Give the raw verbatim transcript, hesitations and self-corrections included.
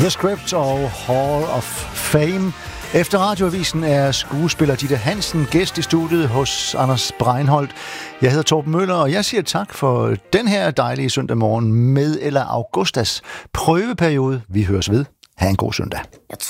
The Script og Hall of Fame. Efter Radioavisen er skuespiller Ditte Hansen gæst i studiet hos Anders Breinholt. Jeg hedder Torben Møller, og jeg siger tak for den her dejlige søndag morgen med eller Augustas prøveperiode. Vi høres ved. Ha' en god søndag.